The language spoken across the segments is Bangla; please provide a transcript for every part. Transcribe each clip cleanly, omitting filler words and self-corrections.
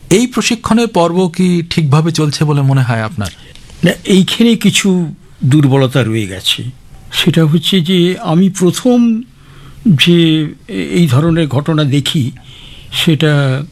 এই প্রশিক্ষণের পর্ব কি ঠিকভাবে চলছে বলে মনে হয় আপনার? না, এইখানে কিছু দুর্বলতা রয়ে গেছে। সেটা হচ্ছে যে আমি প্রথম যে এই ধরনের ঘটনা দেখি সেটা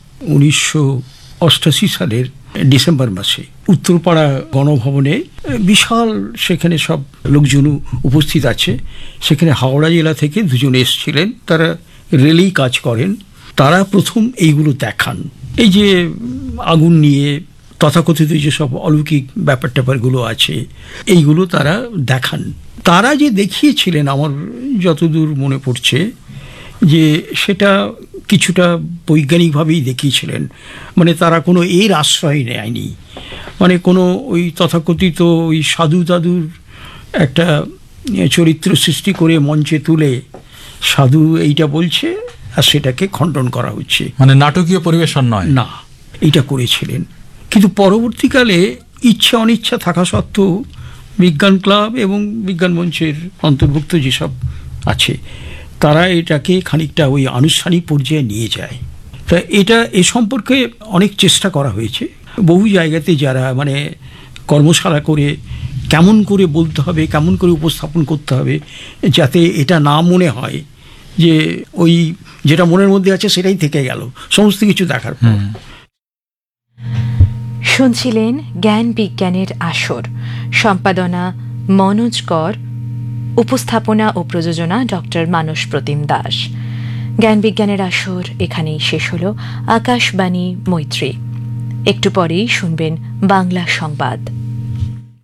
1988 সালের ডিসেম্বর মাসে উত্তরপাড়া গণভবনে বিশাল, সেখানে সব লোকজন উপস্থিত আছে। সেখানে হাওড়া জেলা থেকে দুজন এসেছিলেন, তারা রেলেই কাজ করেন। তারা প্রথম এইগুলো দেখান, এই যে আগুন নিয়ে তথাকথিত যেসব অলৌকিক ব্যাপার ট্যাপারগুলো আছে এইগুলো তারা দেখান। তারা যে দেখিয়েছিলেন আমার যতদূর মনে পড়ছে যে সেটা কিছুটা বৈজ্ঞানিকভাবেই দেখিয়েছিলেন। মানে তারা কোনো এর আশ্রয় নেয়নি, মানে কোনো ওই তথাকথিত ওই সাধু দাদুর একটা চরিত্র সৃষ্টি করে মঞ্চে তুলে সাধু এইটা বলছে আর সেটাকে খণ্ডন করা হচ্ছে, মানে নাটকীয় পরিবেশন নয়, না, এইটা করেছিলেন। কিন্তু পরবর্তীকালে ইচ্ছা অনিচ্ছা থাকা সত্ত্বেও বিজ্ঞান ক্লাব এবং বিজ্ঞান মঞ্চের অন্তর্ভুক্ত যেসব আছে তারা এটাকে খানিকটা ওই আনুষ্ঠানিক পর্যায়ে নিয়ে যায়। তা এটা এ সম্পর্কে অনেক চেষ্টা করা হয়েছে বহু জায়গাতে, যারা মানে কর্মশালা করে কেমন করে বলতে হবে, কেমন করে উপস্থাপন করতে হবে, যাতে এটা না মনে হয় যে ওই যেটা মনের মধ্যে আছে সেটাই থেকে গেল সমস্ত কিছু দেখার পর। শুনছিলেন জ্ঞান বিজ্ঞানের আসর, সম্পাদনা মনোজ কর, উপস্থাপনা ও প্রযোজনা ডক্টর মানস প্রতিম দাস। জ্ঞান বিজ্ঞানের আসর এখানেই শেষ হল। আকাশবাণী মৈত্রী। একটু পরেই শুনবেন বাংলা সংবাদ।